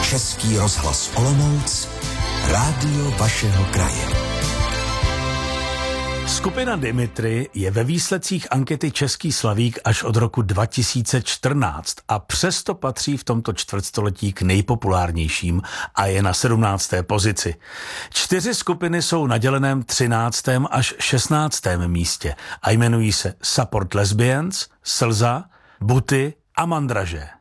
Český rozhlas Olomouc, rádio vašeho kraje. Skupina Dimitri je ve výsledcích ankety Český slavík až od roku 2014 a přesto patří v tomto čtvrtstoletí k nejpopulárnějším a je na 17. pozici. 4 skupiny jsou na děleném 13. až 16. místě a jmenují se Support Lesbians, Slza, Buty a Mandraže.